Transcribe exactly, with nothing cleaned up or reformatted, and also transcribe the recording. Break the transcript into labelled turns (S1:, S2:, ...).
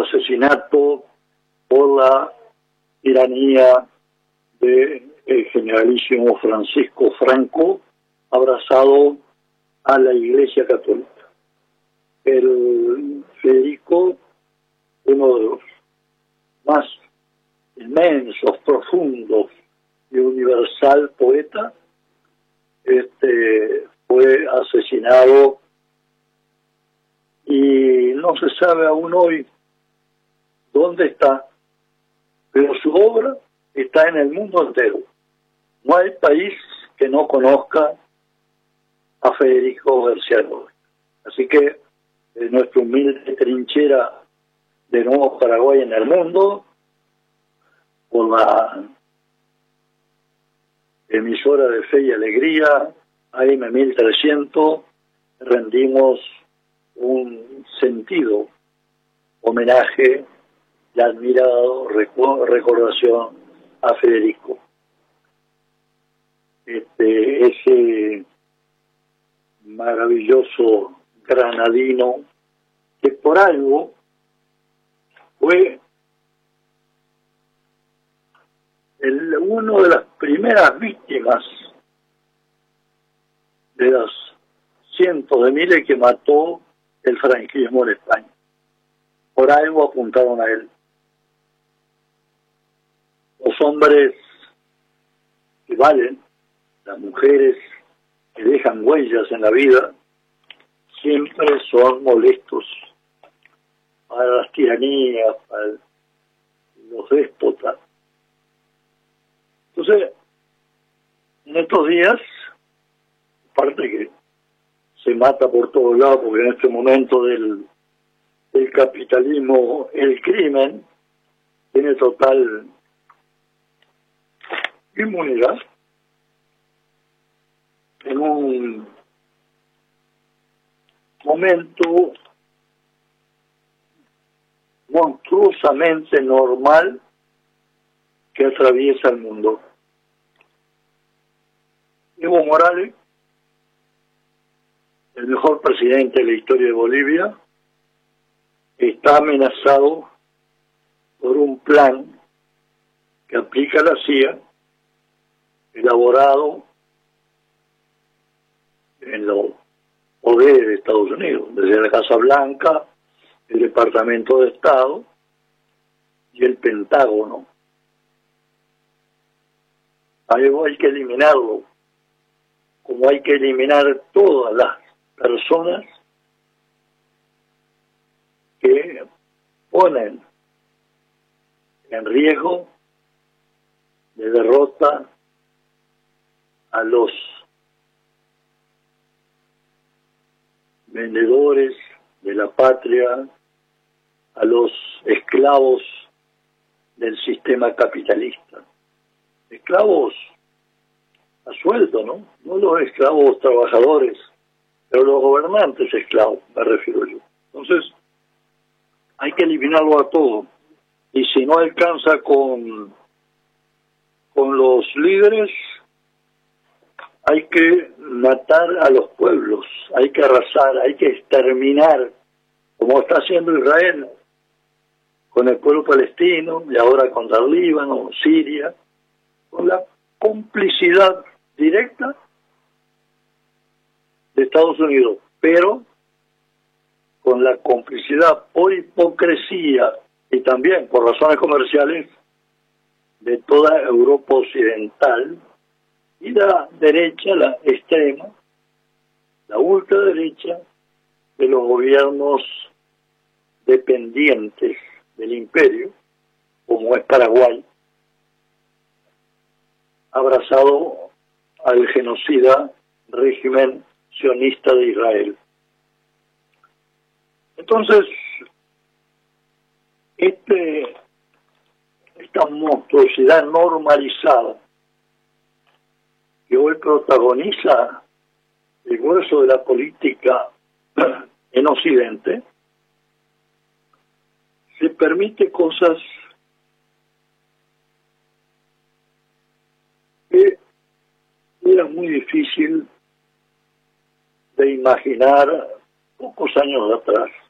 S1: asesinato por la tiranía del generalísimo Francisco Franco, abrazado a la Iglesia Católica. El Federico, uno de los más inmensos, profundos y universal poeta, este, fue asesinado y no se sabe aún hoy dónde está, pero su obra está en el mundo entero. No hay país que no conozca a Federico García Lorca. Así que de nuestra humilde trinchera de Nuevo Paraguay en el mundo, por la emisora de Fe y Alegría, A M mil trescientos, rendimos un sentido homenaje y admirado recordación a Federico. Este, ese maravilloso granadino que por algo fue el, uno de las primeras víctimas de las cientos de miles que mató el franquismo en España. Por algo apuntaron a él. Los hombres que valen, las mujeres que dejan huellas en la vida, siempre son molestos para las tiranías, para los déspotas. Entonces, en estos días, aparte que se mata por todos lados, porque en este momento del, del capitalismo, el crimen tiene total inmunidad. En un momento monstruosamente normal que atraviesa el mundo. Evo Morales, el mejor presidente de la historia de Bolivia, está amenazado por un plan que aplica la C I A, elaborado en los poderes de Estados Unidos, desde la Casa Blanca, el Departamento de Estado y el Pentágono. A Evo hay que eliminarlo, como hay que eliminar todas las personas que ponen en riesgo de derrota a los vendedores de la patria, a los esclavos del sistema capitalista. Esclavos a sueldo, ¿no? No los esclavos trabajadores, pero los gobernantes esclavos, me refiero yo. Entonces, hay que eliminarlo a todo. Y si no alcanza con, con los líderes, hay que matar a los pueblos, hay que arrasar, hay que exterminar, como está haciendo Israel con el pueblo palestino y ahora contra el Líbano, Siria, con la complicidad directa de Estados Unidos, pero con la complicidad por hipocresía y también por razones comerciales de toda Europa occidental y la derecha, la extrema, la ultraderecha de los gobiernos dependientes del imperio, como es Paraguay, abrazado al genocida régimen sionista de Israel. Entonces, este, esta monstruosidad normalizada que hoy protagoniza el grueso de la política en Occidente, se permite cosas que era muy difícil de imaginar pocos años atrás.